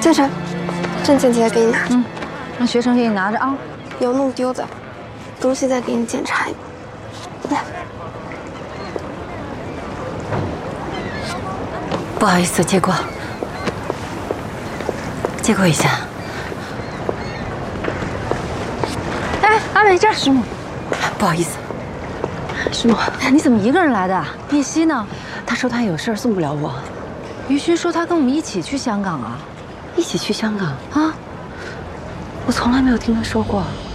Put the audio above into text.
建成，证件姐姐给你拿。 让学生给你拿着啊。 有弄丢的东西再给你检查一遍。来， 不好意思，借过一下。 哎，阿伟，这儿。师母， 不好意思。 师母，你怎么一个人来的？叶希呢？ 他说他有事儿送不了我。 于勋说他跟我们一起去香港啊。 一起去香港啊？ 我从来没有听他说过。